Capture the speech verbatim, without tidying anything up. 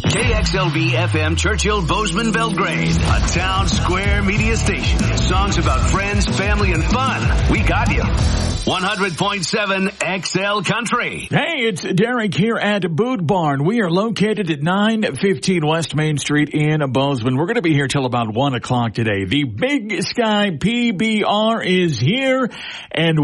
K X L V F M Churchill Bozeman Belgrade, a town square media station. Songs about friends, family, and fun. We got you. one hundred point seven X L Country. Hey, it's Derek here at Boot Barn. We are located at nine fifteen West Main Street in Bozeman. We're going to be here till about one o'clock today. The Big Sky P B R is here, and